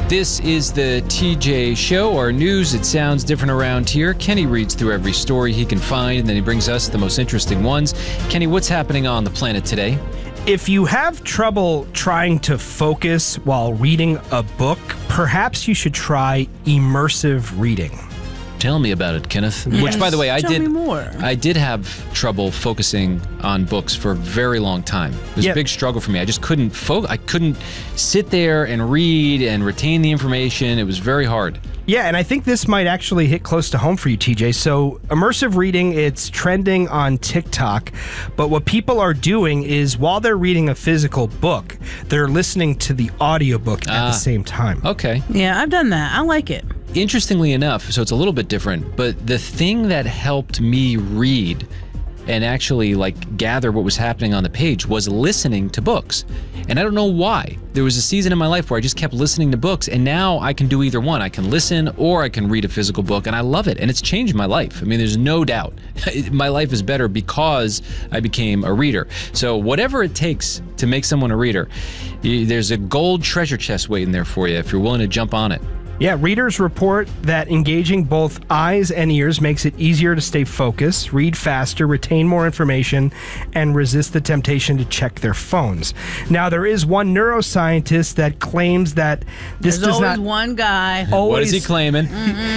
This is the TJ Show, our news. It sounds different around here. Kenny reads through every story he can find, and then he brings us the most interesting ones. Kenny, what's happening on the planet today? If you have trouble trying to focus while reading a book, perhaps you should try immersive reading. Tell me about it, Kenneth. Yes. Which, by the way, I Tell me more. did have trouble focusing on books for a very long time. It was a big struggle for me. I just couldn't focus. I couldn't sit there and read and retain the information. It was very hard. Yeah, and I think this might actually hit close to home for you, TJ. So immersive reading, it's trending on TikTok, but what people are doing is while they're reading a physical book, they're listening to the audiobook at the same time. Okay. Yeah, I've done that. I like it. Interestingly enough, so it's a little bit different, but the thing that helped me read and actually gather what was happening on the page was listening to books. And I don't know why. There was a season in my life where I just kept listening to books, and now I can do either one. I can listen or I can read a physical book, and I love it. And it's changed my life. I mean, there's no doubt. My life is better because I became a reader. So whatever it takes to make someone a reader, there's a gold treasure chest waiting there for you if you're willing to jump on it. Yeah, readers report that engaging both eyes and ears makes it easier to stay focused, read faster, retain more information, and resist the temptation to check their phones. Now, there is one neuroscientist that claims that this There's does always not one guy. What is he claiming?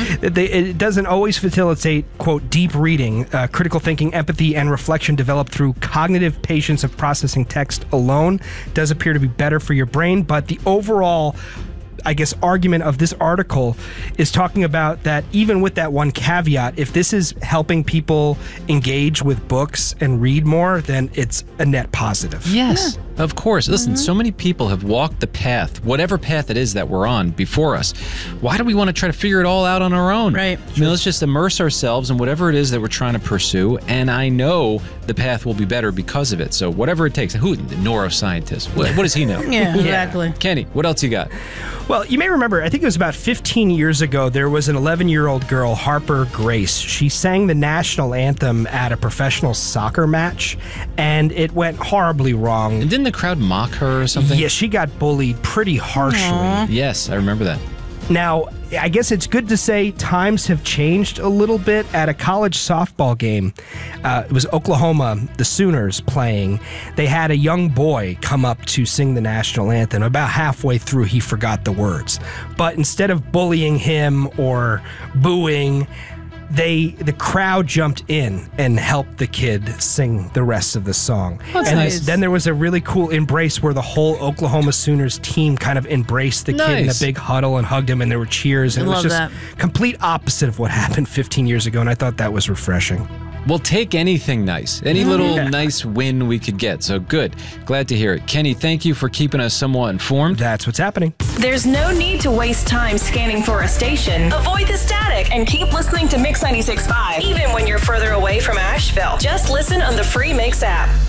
It doesn't always facilitate, quote, deep reading. Critical thinking, empathy, and reflection developed through cognitive patience of processing text alone does appear to be better for your brain, but the overall argument of this article is talking about that even with that one caveat, if this is helping people engage with books and read more, then it's a net positive. Yes, of course. Listen, so many people have walked the path, whatever path it is that we're on before us. Why do we want to try to figure it all out on our own? Right. I mean, let's just immerse ourselves in whatever it is that we're trying to pursue, and I know the path will be better because of it. So whatever it takes. Who? The neuroscientist. What does he know? Yeah, exactly. Kenny, what else you got? Well, you may remember, I think it was about 15 years ago, there was an 11-year-old girl, Harper Grace. She sang the national anthem at a professional soccer match, and it went horribly wrong. And didn't the crowd mock her or something? Yeah, she got bullied pretty harshly. Aww. Yes, I remember that. Now, I guess it's good to say times have changed a little bit at a college softball game. It was Oklahoma, the Sooners, playing. They had a young boy come up to sing the national anthem. About halfway through, he forgot the words. But instead of bullying him or booing, the crowd jumped in and helped the kid sing the rest of the song. That's and nice. then there was a really cool embrace where the whole Oklahoma Sooners team kind of embraced the kid in a big huddle and hugged him, and there were cheers. And it was just complete opposite of what happened 15 years ago, and I thought that was refreshing. We'll take anything nice, any little nice win we could get. So good. Glad to hear it. Kenny, thank you for keeping us somewhat informed. That's what's happening. There's no need to waste time scanning for a station. Avoid the static and keep listening to Mix 96.5, even when you're further away from Asheville. Just listen on the free Mix app.